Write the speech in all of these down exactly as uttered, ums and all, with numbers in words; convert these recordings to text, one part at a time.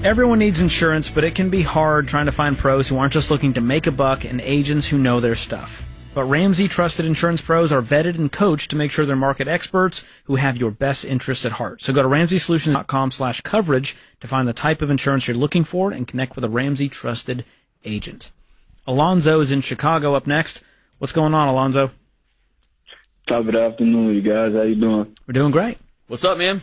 Everyone needs insurance, but it can be hard trying to find pros who aren't just looking to make a buck and agents who know their stuff. But Ramsey Trusted Insurance Pros are vetted and coached to make sure they're market experts who have your best interests at heart. So go to ramsey solutions dot com slash coverage to find the type of insurance you're looking for and connect with a Ramsey Trusted agent. Alonzo is in Chicago up next. What's going on, Alonzo? Top of the afternoon, you guys. How you doing? We're doing great. What's up, man?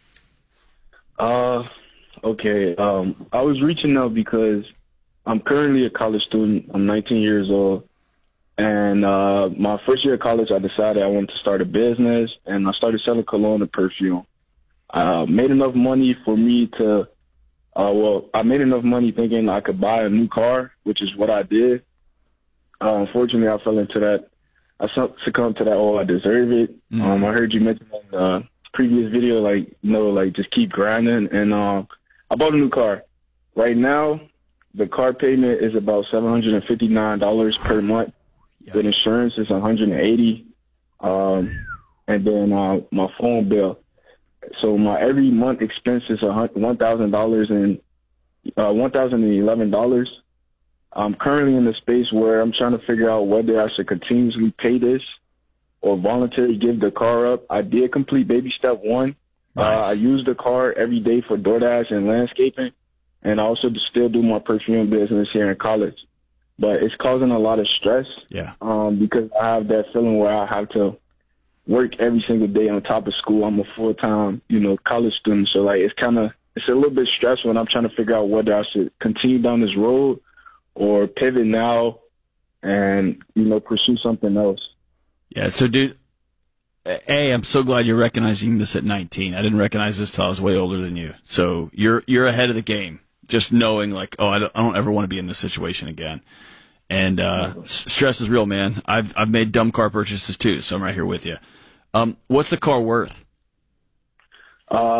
Uh, okay. Um, I was reaching out because I'm currently a college student. I'm nineteen years old. And uh, my first year of college, I decided I wanted to start a business, and I started selling cologne and perfume. I uh, made enough money for me to, uh, well, I made enough money thinking I could buy a new car, which is what I did. Uh, unfortunately, I fell into that. I succumbed to that, oh, I deserve it. Mm-hmm. Um, I heard you mention in the previous video, like, you know, like just keep grinding. And uh, I bought a new car. Right now, the car payment is about seven hundred fifty-nine dollars per month. Yeah. With insurance, it's one hundred eighty dollars. Um, and then uh, my phone bill. So my every month expense is one thousand dollars and uh, one thousand eleven dollars. I'm currently in the space where I'm trying to figure out whether I should continuously pay this or voluntarily give the car up. I did complete baby step one. Nice. Uh, I use the car every day for DoorDash and landscaping, and I also still do my perfume business here in college. But it's causing a lot of stress. Yeah. Um, because I have that feeling where I have to work every single day on top of school. I'm a full time, you know, college student. So like, it's kind of, it's a little bit stressful, and I'm trying to figure out whether I should continue down this road or pivot now and, you know, pursue something else. Yeah. So dude, A, I'm so glad you're recognizing this at nineteen. I didn't recognize this till I was way older than you. So you're, you're ahead of the game. Just knowing like, oh, I don't, I don't ever want to be in this situation again. And uh, s- stress is real, man. I've I've made dumb car purchases too, so I'm right here with you. Um, what's the car worth? Uh,